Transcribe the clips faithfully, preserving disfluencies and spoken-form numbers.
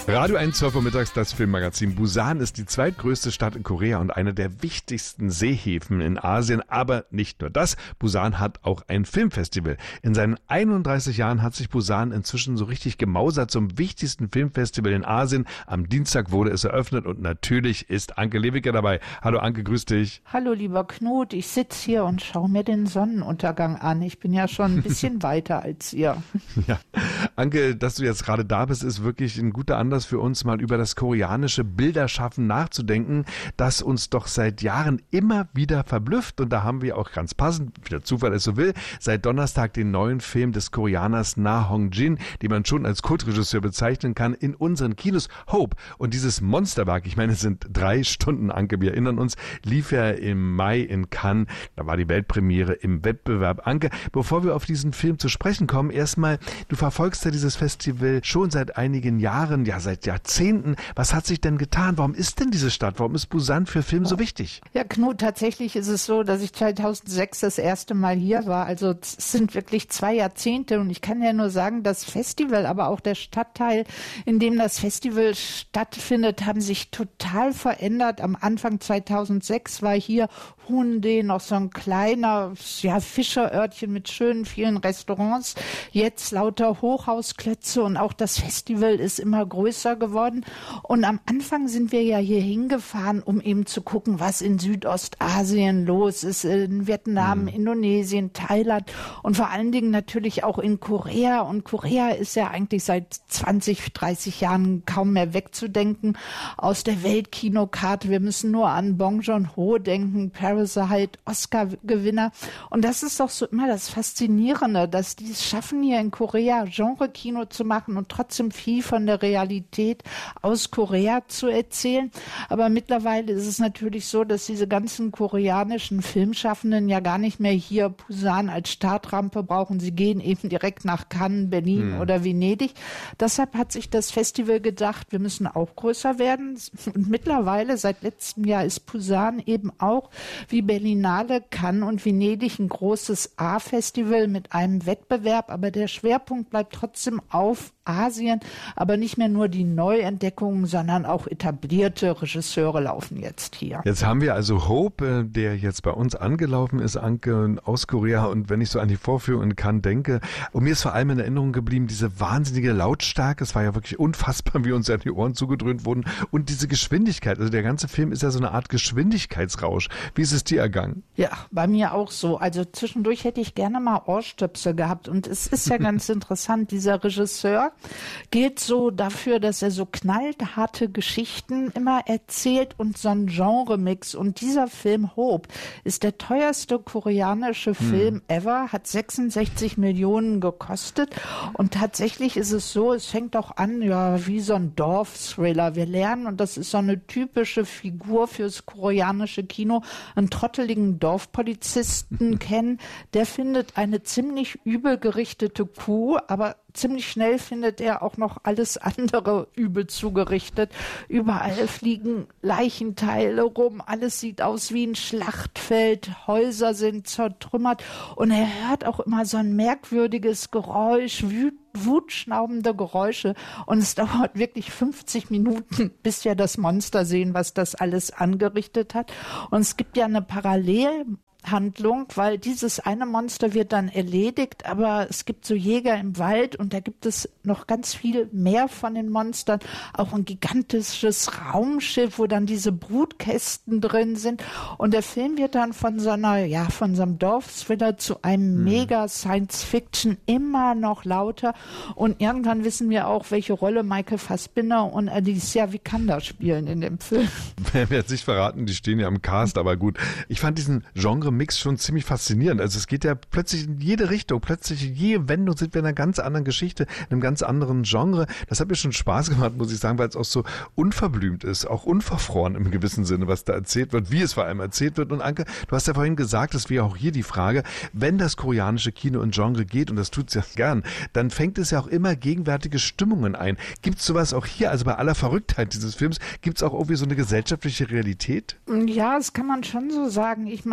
Radio eins, zwölf Uhr mittags, das Filmmagazin. Busan ist die zweitgrößte Stadt in Korea und eine der wichtigsten Seehäfen in Asien. Aber nicht nur das, Busan hat auch ein Filmfestival. In seinen einunddreißig Jahren hat sich Busan inzwischen so richtig gemausert zum wichtigsten Filmfestival in Asien. Am Dienstag wurde es eröffnet und natürlich ist Anke Lewicke dabei. Hallo Anke, grüß dich. Hallo lieber Knut, ich sitze hier und schaue mir den Sonnenuntergang an. Ich bin ja schon ein bisschen weiter als ihr. Ja, Anke, dass du jetzt gerade da bist, ist wirklich ein guter Anlass für uns, mal über das koreanische Bilderschaffen nachzudenken, das uns doch seit Jahren immer wieder verblüfft. Und da haben wir auch ganz passend, wie der Zufall es so will, seit Donnerstag den neuen Film des Koreaners Na Hong-jin, den man schon als Kultregisseur bezeichnen kann, in unseren Kinos. Hope. Und dieses Monsterwerk, ich meine, es sind drei Stunden, Anke, wir erinnern uns, lief ja im Mai in Cannes. Da war die Weltpremiere im Wettbewerb. Anke, bevor wir auf diesen Film zu sprechen kommen, erstmal, du verfolgst ja dieses Festival schon seit einigen Jahren, ja seit Jahrzehnten. Was hat sich denn getan? Warum ist denn diese Stadt, warum ist Busan für Film so wichtig? Ja, Knut, tatsächlich ist es so, dass ich zweitausendsechs das erste Mal hier war. Also es sind wirklich zwei Jahrzehnte und ich kann ja nur sagen, das Festival, aber auch der Stadtteil, in dem das Festival stattfindet, haben sich total verändert. Am Anfang zweitausendsechs war hier Hyundai noch so ein kleiner ja, Fischerörtchen mit schönen vielen Restaurants. Jetzt lauter Hochhausklötze und auch das Festival ist immer größer geworden. Und am Anfang sind wir ja hier hingefahren, um eben zu gucken, was in Südostasien los ist, in Vietnam, mhm. Indonesien, Thailand und vor allen Dingen natürlich auch in Korea. Und Korea ist ja eigentlich seit zwanzig, dreißig Jahren kaum mehr wegzudenken aus der Weltkinokarte. Wir müssen nur an Bong Joon-ho denken, Parasite, Oscar-Gewinner. Und das ist doch so immer das Faszinierende, dass die es schaffen, hier in Korea Genre-Kino zu machen und trotzdem viel von der Realität aus Korea zu erzählen. Aber mittlerweile ist es natürlich so, dass diese ganzen koreanischen Filmschaffenden ja gar nicht mehr hier Busan als Startrampe brauchen. Sie gehen eben direkt nach Cannes, Berlin hm. oder Venedig. Deshalb hat sich das Festival gedacht, wir müssen auch größer werden. Und mittlerweile, seit letztem Jahr, ist Busan eben auch wie Berlinale, Cannes und Venedig ein großes A-Festival mit einem Wettbewerb. Aber der Schwerpunkt bleibt trotzdem auf Asien, aber nicht mehr nur die Neuentdeckungen, sondern auch etablierte Regisseure laufen jetzt hier. Jetzt haben wir also Hope, der jetzt bei uns angelaufen ist, Anke, aus Korea. Und wenn ich so an die Vorführung in Cannes denke, und mir ist vor allem in Erinnerung geblieben, diese wahnsinnige Lautstärke, es war ja wirklich unfassbar, wie uns ja die Ohren zugedröhnt wurden, und diese Geschwindigkeit, also der ganze Film ist ja so eine Art Geschwindigkeitsrausch. Wie ist es dir ergangen? Ja, bei mir auch so. Also zwischendurch hätte ich gerne mal Ohrstöpsel gehabt und es ist ja ganz interessant, dieser Regisseur gilt so dafür, dass er so knallharte Geschichten immer erzählt und so ein Genre-Mix. Und dieser Film Hope ist der teuerste koreanische Film hm. ever, hat sechsundsechzig Millionen gekostet. Und tatsächlich ist es so, es fängt auch an, ja, wie so ein Dorf-Thriller. Wir lernen, und das ist so eine typische Figur fürs koreanische Kino, einen trotteligen Dorfpolizisten kennen. Der findet eine ziemlich übel gerichtete Kuh, aber ziemlich schnell findet er auch noch alles andere übel zugerichtet. Überall fliegen Leichenteile rum, alles sieht aus wie ein Schlachtfeld, Häuser sind zertrümmert und er hört auch immer so ein merkwürdiges Geräusch, wütend wutschnaubende Geräusche und es dauert wirklich fünfzig Minuten, bis wir das Monster sehen, was das alles angerichtet hat. Und es gibt ja eine Parallelhandlung, weil dieses eine Monster wird dann erledigt, aber es gibt so Jäger im Wald und da gibt es noch ganz viel mehr von den Monstern, auch ein gigantisches Raumschiff, wo dann diese Brutkästen drin sind und der Film wird dann von so einer, ja, von so einem Dorfthriller zu einem mhm. mega Science-Fiction immer noch lauter. Und irgendwann wissen wir auch, welche Rolle Michael Fassbinder und Alicia Vikander spielen in dem Film. Wer wird sich verraten, die stehen ja im Cast, aber gut. Ich fand diesen Genre-Mix schon ziemlich faszinierend. Also es geht ja plötzlich in jede Richtung, plötzlich in jede Wendung sind wir in einer ganz anderen Geschichte, in einem ganz anderen Genre. Das hat mir schon Spaß gemacht, muss ich sagen, weil es auch so unverblümt ist, auch unverfroren im gewissen Sinne, was da erzählt wird, wie es vor allem erzählt wird. Und Anke, du hast ja vorhin gesagt, das wäre auch hier die Frage, wenn das koreanische Kino in Genre geht, und das tut es ja gern, dann fängt es ja auch immer gegenwärtige Stimmungen ein. Gibt es sowas auch hier, also bei aller Verrücktheit dieses Films, gibt es auch irgendwie so eine gesellschaftliche Realität? Ja, das kann man schon so sagen. Ich meine, diese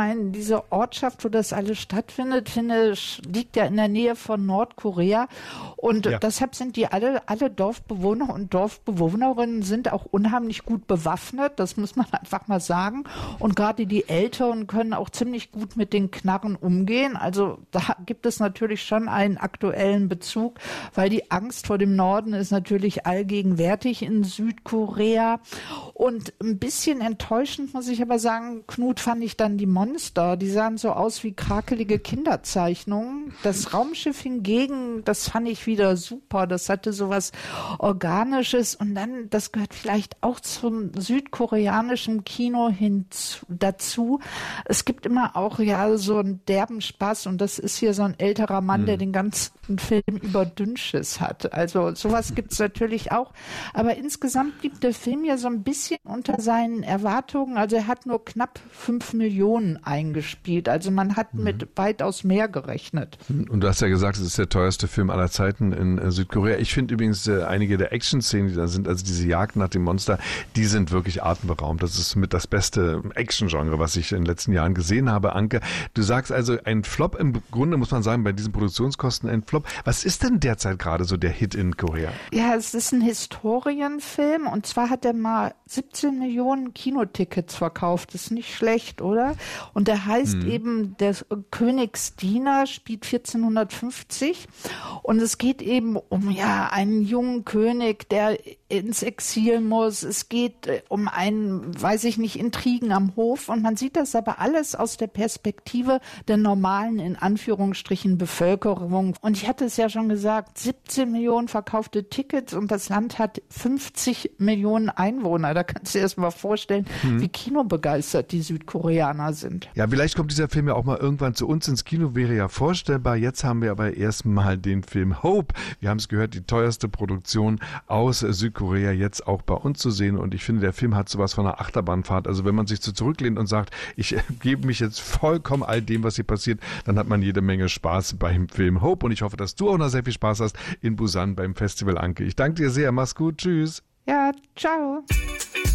diese Ortschaft, wo das alles stattfindet, finde, liegt ja in der Nähe von Nordkorea. Und ja. deshalb sind die alle, alle Dorfbewohner und Dorfbewohnerinnen sind auch unheimlich gut bewaffnet. Das muss man einfach mal sagen. Und gerade die Älteren können auch ziemlich gut mit den Knarren umgehen. Also da gibt es natürlich schon einen aktuellen Bezug, weil die Angst vor dem Norden ist natürlich allgegenwärtig in Südkorea. Und ein bisschen enttäuschend, muss ich aber sagen, Knut, fand ich dann die Monster. Die sahen so aus wie krakelige Kinderzeichnungen. Das Raumschiff hingegen, das fand ich wieder super. Das hatte sowas Organisches. Und dann, das gehört vielleicht auch zum südkoreanischen Kino hinzu, dazu. Es gibt immer auch ja so einen derben Spaß. Und das ist hier so ein älterer Mann, mhm. der den ganzen Film über Dünnschiss hat. Also sowas gibt es natürlich auch. Aber insgesamt blieb der Film ja so ein bisschen unter seinen Erwartungen. Also er hat nur knapp fünf Millionen eingespielt. Also man hat mhm. mit weitaus mehr gerechnet. Und du hast ja gesagt, es ist der teuerste Film aller Zeiten in äh, Südkorea. Ich finde übrigens äh, einige der Action-Szenen, die da sind, also diese Jagd nach dem Monster, die sind wirklich atemberaubend. Das ist mit das beste Action-Genre, was ich in den letzten Jahren gesehen habe. Anke, du sagst also ein Flop, im Grunde muss man sagen, bei diesen Produktionskosten ein Flop. Was ist denn derzeit gerade so der Hit in Korea? Ja, es ist ein Historienfilm und zwar hat er mal siebzehn Millionen Kinotickets verkauft. Das ist nicht schlecht, oder? Und der heißt hm. eben der Königsdiener, spielt vierzehnhundertfünfzig und es geht eben um ja einen jungen König, der ins Exil muss. Es geht um einen, weiß ich nicht, Intrigen am Hof und man sieht das aber alles aus der Perspektive der normalen, in Anführungsstrichen, Bevölkerung. Und ich hatte es ja schon gesagt, siebzehn Millionen verkaufte Tickets und das Land hat fünfzig Millionen Einwohner. Da kannst du dir erst mal vorstellen, hm. wie kinobegeistert die Südkoreaner sind. Ja, vielleicht kommt dieser Film ja auch mal irgendwann zu uns ins Kino, wäre ja vorstellbar. Jetzt haben wir aber erstmal den Film Hope. Wir haben es gehört, die teuerste Produktion aus Südkorea jetzt auch bei uns zu sehen. Und ich finde, der Film hat sowas von einer Achterbahnfahrt. Also wenn man sich so zurücklehnt und sagt, ich gebe mich jetzt vollkommen all dem, was hier passiert, dann hat man jede Menge Spaß beim Film Hope. Und ich hoffe, dass du auch noch sehr viel Spaß hast in Busan beim Festival, Anke. Ich danke dir sehr. Mach's gut. Tschüss. Ja, ciao.